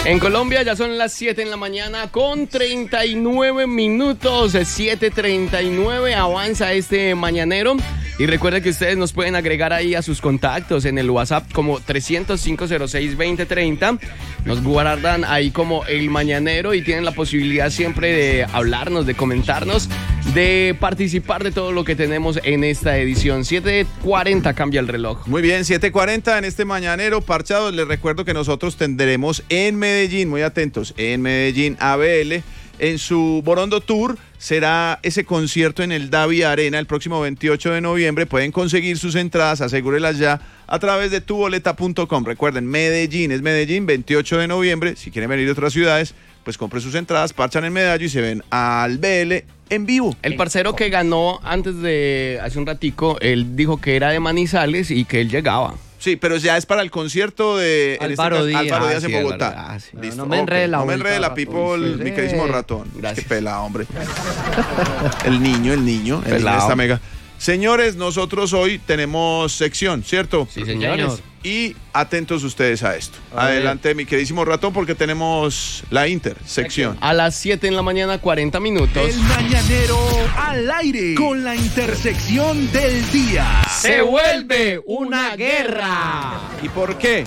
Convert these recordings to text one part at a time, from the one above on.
En Colombia ya son las 7 en la mañana con 39 minutos, 7:39, avanza este mañanero. Y recuerden que ustedes nos pueden agregar ahí a sus contactos en el WhatsApp como 300-506-2030. Nos guardan ahí como El Mañanero y tienen la posibilidad siempre de hablarnos, de comentarnos, de participar de todo lo que tenemos en esta edición. 7:40 cambia el reloj. Muy bien, 7:40 en este Mañanero Parchados. Les recuerdo que nosotros tendremos en Medellín, muy atentos, en Medellín ABL, en su Borondo Tour. Será ese concierto en el Davi Arena el próximo 28 de noviembre. Pueden conseguir sus entradas, asegúrelas ya a través de tuboleta.com. Recuerden, Medellín, es Medellín, 28 de noviembre. Si quieren venir de otras ciudades, pues compren sus entradas, parchan en Medallo y se ven al BL en vivo. El parcero que ganó antes de hace un ratico, él dijo que era de Manizales y que él llegaba. Sí, pero ya es para el concierto de Álvaro Díaz en Bogotá. Sí. Listo. No me enrede la No me vuelta, enrede la ratón. people, Sí. mi queridísimo ratón. Gracias. Qué pelado, hombre. El niño Pelado. está mega. Señores, nosotros hoy tenemos sección, ¿cierto? Sí, señores. Y atentos ustedes a esto. A ver. Adelante, mi queridísimo ratón, porque tenemos la intersección. A las 7 en la mañana, 40 minutos. El Mañanero al aire con la intersección del día. Se vuelve una guerra. ¿Y por qué?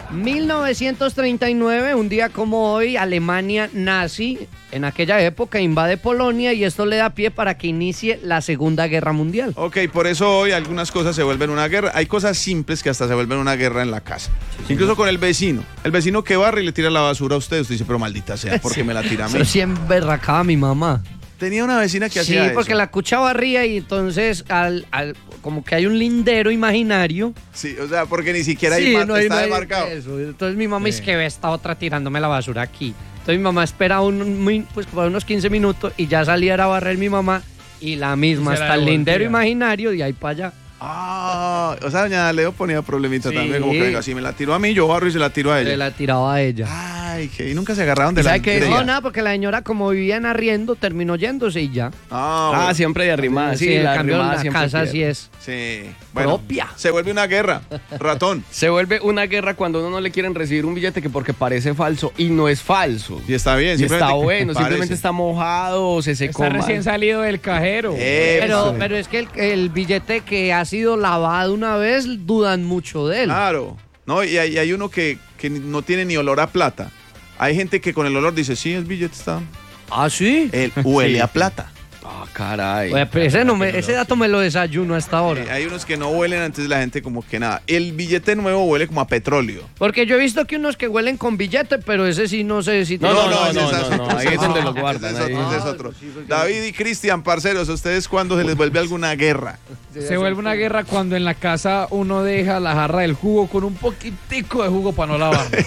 1939, un día como hoy, Alemania nazi en aquella época invade Polonia y esto le da pie para que inicie la Segunda Guerra Mundial. Ok, por eso hoy algunas cosas se vuelven una guerra. Hay cosas simples que hasta se vuelven una guerra en la casa. Incluso con el vecino. El vecino que barre y le tira la basura a usted. Usted dice, pero maldita sea, ¿por qué me la tira a mí? Pero siempre berracaba mi mamá. Tenía una vecina que hacía Sí, eso. porque la cucha barría y entonces como que hay un lindero imaginario. Sí, o sea, porque ni siquiera Sí, está no hay demarcado. eso. Entonces mi mamá dice que ve esta otra tirándome la basura aquí. Entonces mi mamá espera pues como unos 15 minutos y ya salía a barrer mi mamá y la misma, Y se la hasta el lindero devolvía. imaginario de ahí para allá. Ah, o sea, doña Leo ponía problemita Sí. también, como que venga, si me la tiró a mí, yo barro y se la tiro a ella. Se la tiraba a ella. Ay, que y nunca se agarraron de ¿Y la sabe qué? entrega. No, nada, porque la señora como vivía en arriendo terminó yéndose y ya. Ah, Siempre de arrimada. Sí, en la cambio arrimada la siempre casa pierde. sí es. sí. Bueno, Propia. se vuelve una guerra. Ratón. Se vuelve una guerra cuando uno no le quieren recibir un billete que porque parece falso y no es falso. Y está bien. Y está simplemente bueno, parece. simplemente está mojado, se secó Está mal. recién salido del cajero. Pero es que el billete que ha sido lavado una vez dudan mucho de él. Claro. No, y hay uno que no tiene ni olor a plata. Hay gente que con el olor dice, sí, el billete está... ¿Ah, sí? Él huele a plata. Ah, caray. Oye, pero ese dato me lo desayuno hasta ahora. Hay unos que no huelen, antes la gente como que nada. El billete nuevo huele como a petróleo. Porque yo he visto que unos que huelen con billete, pero ese sí no sé si... ese es otro, ahí es donde lo ese guardan. es otro, ahí. ese es otro. David y Cristian, parceros, ¿ustedes cuándo se les vuelve alguna guerra? Se vuelve una guerra cuando en la casa uno deja la jarra del jugo con un poquitico de jugo para no lavarlo.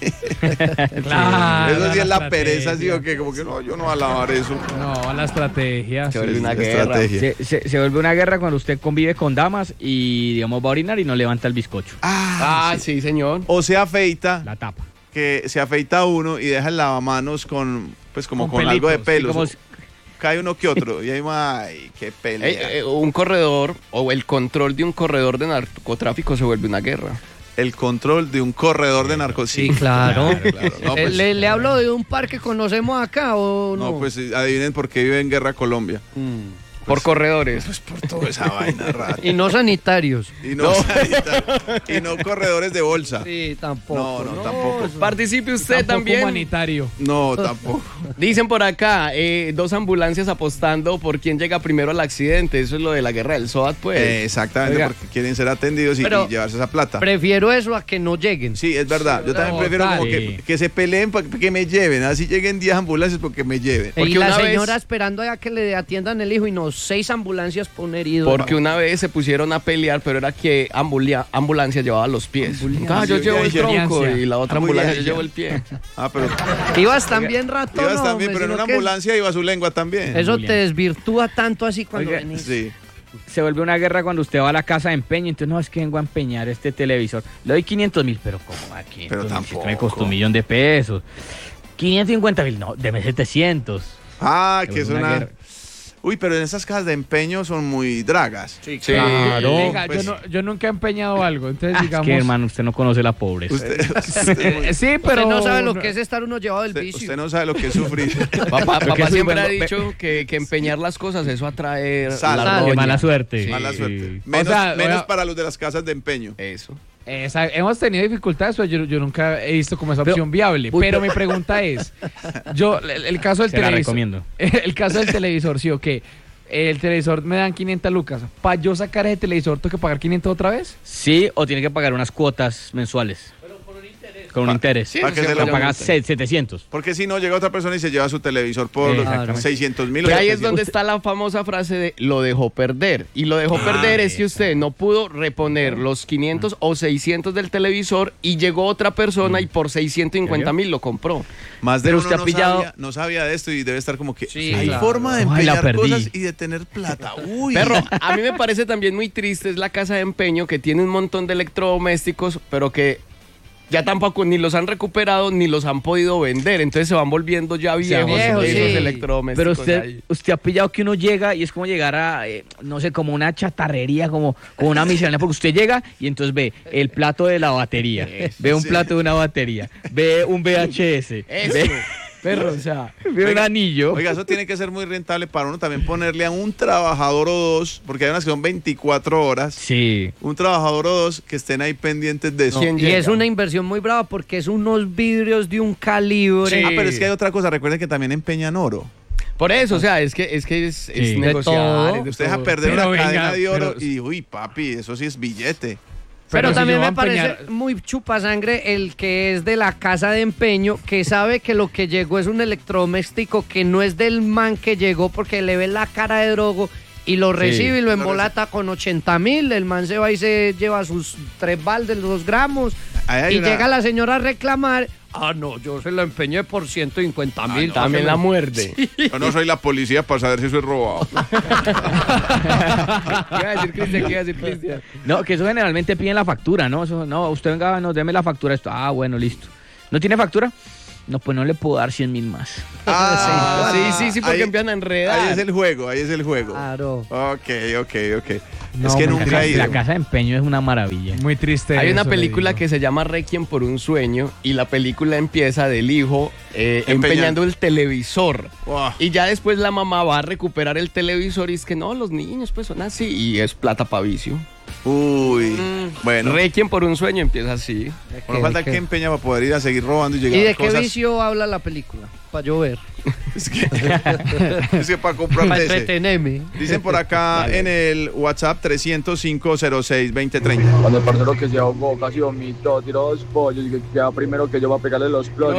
Claro, Eso sí es la estrategia. pereza, ¿sí o qué? Como que no, yo no voy a lavar eso. No, la estrategia. Se vuelve Sí, una la guerra. estrategia. Se vuelve una guerra cuando usted convive con damas y, digamos, va a orinar y no levanta el bizcocho. Sí, señor. O se afeita, La tapa. que se afeita uno y deja el lavamanos con, pues como Con con algo de pelitos, pelos. sí, Cae uno que otro. Y ahí, ay, qué pelea. Un corredor o el control de un corredor de narcotráfico se vuelve una guerra. El control de un corredor de narcos. Sí, claro. No, pues, ¿Le hablo de un par que conocemos acá o no? no, pues adivinen por qué vive en guerra Colombia. Por corredores. Pues por toda esa vaina rara. Y no sanitarios. Y no, y no corredores de bolsa. Sí, tampoco. No, tampoco. Participe usted Tampoco también. humanitario. No, tampoco. Dicen por acá, 2 ambulancias apostando por quién llega primero al accidente. Eso es lo de la guerra del SOAT, pues. Exactamente, Oiga. porque quieren ser atendidos y Pero- llevarse esa plata. Prefiero eso a que no lleguen. Sí, es verdad. Yo también prefiero como que se peleen para que me lleven. Así lleguen 10 ambulancias porque me lleven. Y Porque la una vez- señora esperando a que le atiendan el hijo y no 6 ambulancias por herido. Porque una vez se pusieron a pelear, pero era que ambulancia llevaba los pies. Yo llevo el tronco y la otra ambulancia yo llevo el pie. Ah, pero Ibas también ratón. ibas no, también, pero en sino una que ambulancia iba su lengua también. Eso te desvirtúa tanto así cuando Oiga, venís. Sí. Se vuelve una guerra cuando usted va a la casa de empeño, entonces no, es que vengo a empeñar este televisor. Le doy 500.000, pero ¿cómo aquí? Pero tampoco. Me costó $1.000.000. 550.000, no, deme 700. Ah, Se que es vuelve una una... guerra. Uy, pero en esas casas de empeño son muy dragas. Sí, Claro. Venga, pues- yo nunca he empeñado algo, entonces Es digamos... que, hermano, usted no conoce la pobreza. Sí, pero... Usted no sabe lo que es estar uno llevado del vicio. usted no sabe lo que es sufrir. Papá Lo que es siempre bueno, ha dicho que empeñar las cosas, eso atrae Sal. la Sal. roña. Mala suerte. Sí. Mala suerte. Sí. Menos, O sea, menos oiga- para los de las casas de empeño. Eso. Hemos tenido dificultades, pero yo nunca he visto como esa opción viable. Pero mi pregunta es, el caso del Se la televisor... recomiendo. El caso del televisor, sí, o que el televisor me dan 500 lucas. ¿Para yo sacar ese televisor tengo que pagar 500 otra vez? Sí, o tiene que pagar unas cuotas mensuales. Con un interés. Sí, ¿Para eso qué se siempre lo llama Pagas usted. 700. Porque si no, llega otra persona y se lleva su televisor por Exactamente. 600.000. Y ahí es donde está la famosa frase de lo dejó perder. Y lo dejó perder es que usted no pudo reponer los 500 o 600 del televisor y llegó otra persona y por 650.000 lo compró. Más de Pero uno usted ha pillado- no sabía de esto y debe estar como que Sí, hay claro. forma de Ay, la empeñar perdí. cosas y de tener plata. Uy. Perro, a mí me parece también muy triste es la casa de empeño que tiene un montón de electrodomésticos, pero que ya tampoco ni los han recuperado ni los han podido vender. Entonces se van volviendo ya viejos viejos, esos sí. electrodomésticos. Pero ahí. usted ha pillado que uno llega y es como llegar a, no sé, como una chatarrería, como una miscelánea, porque usted llega y entonces ve el plato de la batería, ve un Sí. plato de una batería, ve un VHS, Eso. Perro, o sea... ve un anillo. Oiga, eso tiene que ser muy rentable para uno también ponerle a un trabajador o dos, porque hay unas que son 24 horas. Sí. Un trabajador o dos que estén ahí pendientes de eso. ¿Quién Y llega? es una inversión muy brava porque es unos vidrios de un calibre. Ah, pero es que hay otra cosa. Recuerden que también empeñan oro. Por eso, o sea, es Sí. negociar. De todo. es de Usted deja todo. perder Pero una venga, cadena de oro pero- y, uy, papi, eso sí es billete. Pero si también yo voy a me parece empeñar- muy chupasangre el que es de la casa de empeño, que sabe que lo que llegó es un electrodoméstico que no es del man que llegó porque le ve la cara de drogo y lo recibe y lo embolata con 80.000. El man se va y se lleva sus 3 baldes, 2 gramos. Ahí hay Y una- llega la señora a reclamar. Ah, no, yo se la empeñé por 150.000. no, También la muerde. Yo no soy la policía para saber si soy robado. ¿Qué iba a decir Cristian? ¿Qué iba a decir Cristian? No, que eso generalmente piden la factura, ¿no? Eso, no, usted venga, nos deme la factura. Esto, bueno, listo. ¿No tiene factura? No, pues no le puedo dar 100.000 más. Sí, porque ahí- empiezan a enredar. Ahí es el juego, ahí es el juego. Claro. Ok. No, es que muy nunca he triste. La ido. casa de empeño es una maravilla. Muy triste. Hay una eso, le película digo. que se llama Requiem por un sueño y la película empieza del hijo empeñando el televisor. Wow. Y ya después la mamá va a recuperar el televisor y es que no, los niños pues son así y es plata para vicio. Uy. Bueno, Requiem por un sueño empieza así. no falta que empeña para poder ir a seguir robando y llegar ¿Y a de qué cosas. vicio habla la película? Para yo ver. Es que para comprar Para ese. entretenerme. Dicen por acá en el WhatsApp 305-06-2030. Cuando el parcero que se ahogó casi vomitó, tiró 2 pollos y que queda primero que yo va a pegarle los clones.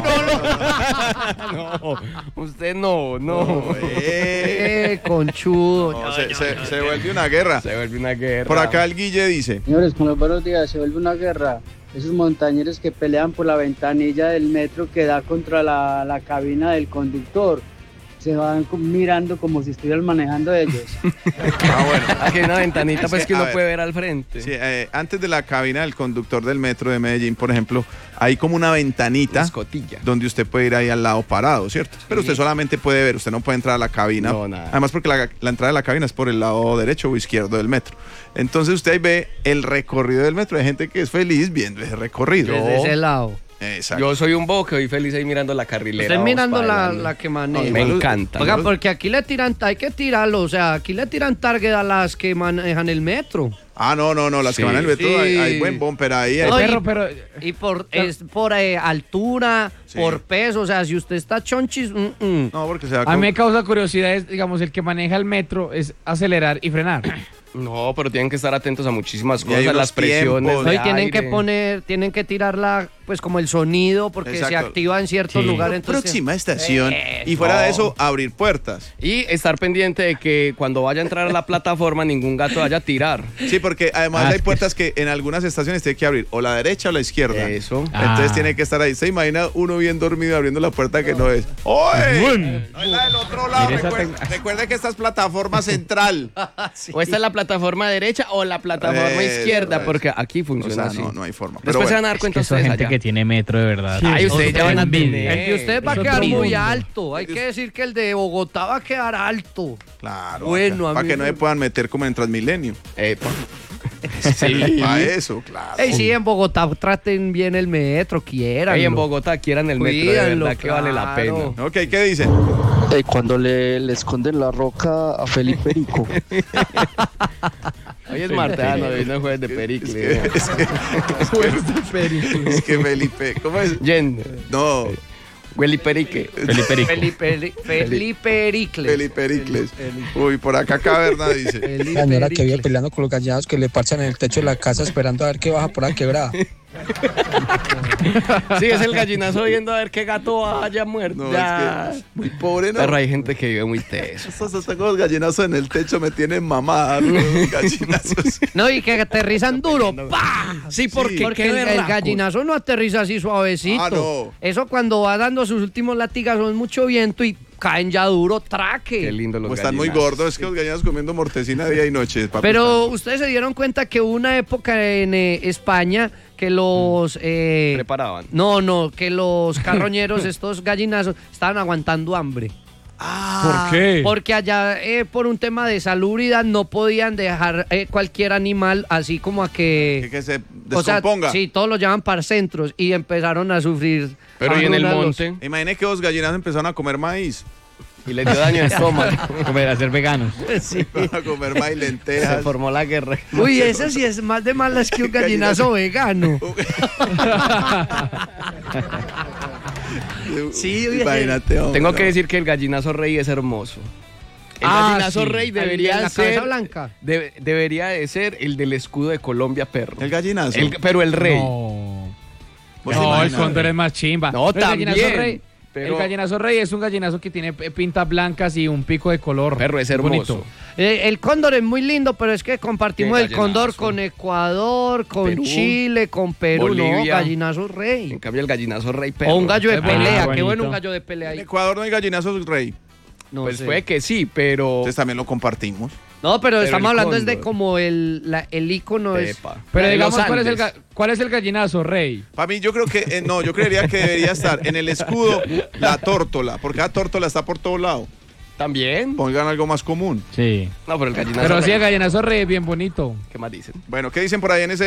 No, usted no. Conchudo. No, se vuelve una guerra. Se vuelve una guerra. Por acá el Guille dice. Señores, con los buenos días, se vuelve una guerra. Esos montañeros que pelean por la ventanilla del metro que da contra la cabina del conductor. Se van mirando como si estuvieran manejando ellos. Bueno. Aquí hay una ventanita Es pues que, que a uno ver. puede ver al frente. Sí, antes de la cabina del conductor del metro de Medellín, por ejemplo, hay como una ventanita Una escotilla. donde usted puede ir ahí al lado parado, ¿cierto? Pero usted solamente puede ver, usted no puede entrar a la cabina. No, nada. Además porque la entrada de la cabina es por el lado derecho o izquierdo del metro. Entonces usted ahí ve el recorrido del metro. Hay gente que es feliz viendo ese recorrido. Desde ese lado. Exacto. Yo soy un bobo que voy feliz ahí mirando la carrilera. Estoy vamos mirando para la, adelante. la que maneja. Me encanta. Oiga, ¿no? porque aquí le tiran, hay que tirarlo, o sea, aquí le tiran target a las que manejan el metro. Ah, no, las Sí. que van en el metro, Sí. hay buen bumper ahí. El No, y- perro, pero... Y es por altura, Sí. por peso, o sea, si usted está chonchis, No, porque se va A mí me causa curiosidad, es, digamos, el que maneja el metro es acelerar y frenar. No, pero tienen que estar atentos a muchísimas Y hay cosas, unos las presiones. tiempos. No, de y tienen aire. tienen que tirarla, pues como el sonido, porque se Exacto. activa en ciertos Sí. lugares. Entonces, Próxima estación. Y fuera de eso, abrir puertas. Y estar pendiente de que cuando vaya a entrar a la plataforma ningún gato vaya a tirar. Sí, porque además Ah, hay es que- puertas que en algunas estaciones tiene que abrir o la derecha o la izquierda. Eso. Entonces Ah. tiene que estar ahí. ¿Se imagina uno bien dormido abriendo la puerta que no es? ¡Oye! No es la del otro lado. Mire esa Recuerde que esta es plataforma central. O esta es la plataforma derecha o la plataforma Eso izquierda, es. porque aquí O funciona sea, así. no hay forma. Pero Después se van bueno. a dar cuenta Que son ustedes gente allá. que tiene metro de verdad. Ay, ustedes ya van a tener. El de usted va a Es quedar otro muy mundo. alto. Hay que decir que el de Bogotá va a quedar alto. Claro. Bueno, para que amigo. no se puedan meter como en Transmilenio. Sí. Para eso, claro. Ey, sí, en Bogotá traten bien el metro, quieran. Ahí en Bogotá quieran el metro, de Cuídanlo, verdad que vale la claro. pena. Ok, ¿qué dice? Cuando le esconden la roca a Felipe Rico. Hoy es martano, hoy no es jueves de Pericle. Es que Felipe, ¿cómo es? Jen, No, Willy Perique. Felipe Rico. Felipe Ericles. Felipe Pericles. Uy, por acá Caverna dice. Felipe La señora que vive Ericles. peleando con los gallinados que le parchan en el techo de la casa esperando a ver qué baja por la quebrada. Sí, es el gallinazo viendo a ver qué gato haya muerto. No, Ya. es que muy pobre, ¿no? Pero hay gente que vive muy teso. Estos los gallinazos en el techo me tienen mamada, los gallinazos. No, y que aterrizan duro. ¡Pah! Sí, porque porque el gallinazo no aterriza así suavecito. Ah, no. Eso cuando va dando sus últimos latigazos es mucho viento y caen ya duro, traque. Qué lindo los Como están muy gallinazos. gordos, es que los gallinazos comiendo mortecina día y noche. papi. Pero ustedes se dieron cuenta que hubo una época en España que los... Preparaban. No, que los carroñeros, estos gallinazos, estaban aguantando hambre. ¿Por qué? Porque allá, por un tema de salubridad, no podían dejar cualquier animal así como a que se O sea, descomponga. sí, todos lo llevan para centros y empezaron a sufrir. Pero y en el hambruna los- monte. Imagínate que los gallinazos empezaron a comer maíz. Y les dio daño de estómago. Comer a ser veganos. Sí. A comer maíz, Se lentejas. formó la guerra. Uy, ese sí es más de malas que un gallinazo vegano. Sí, oye. Imagínate, hombre. Tengo que decir que el gallinazo rey es hermoso. El gallinazo sí. rey ¿En debería la ser. cabeza blanca? Debería de ser el del escudo de Colombia, perro. El gallinazo. Pero el rey. No, ¿Vos te no el imaginas? cóndor es más chimba. No, El gallinazo también, rey. pero- El gallinazo rey es un gallinazo que tiene pintas blancas y un pico de color. Perro es hermoso. Bonito. El cóndor es muy lindo, pero es que compartimos Qué el cóndor gallinazo. con Ecuador, con Perú, Chile, con Perú. No, Bolivia. gallinazo En rey. cambio, el gallinazo rey, perro. O un gallo de Es bonito, pelea. Qué bonito. bueno un gallo de pelea En ahí. Ecuador no hay gallinazos rey. No Pues sé. puede que sí, pero. Entonces también lo compartimos. No, pero Pero estamos el hablando es de cóndor. como el ícono es... Epa. Pero La de digamos, los ¿cuál es, el Andes. ¿cuál es el gallinazo rey? Para mí, yo creo que, no, yo creería que debería estar en el escudo la tórtola, porque la tórtola está por todo lado. También. Pongan algo más común. Sí. No, pero el gallinazo Pero sí, rey. el gallinazo rey es bien bonito. ¿Qué más dicen? Bueno, ¿qué dicen por ahí en ese